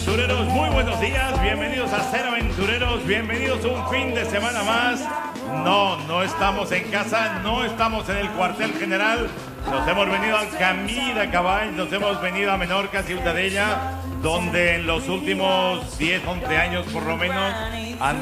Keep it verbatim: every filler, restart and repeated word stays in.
aventureros, muy buenos días, bienvenidos a Ser Aventureros, bienvenidos un fin de semana más. No, no estamos en casa, no estamos en el cuartel general, nos hemos venido al Camí de Caball, nos hemos venido a Menorca, Ciutadella, donde en los últimos diez, once años por lo menos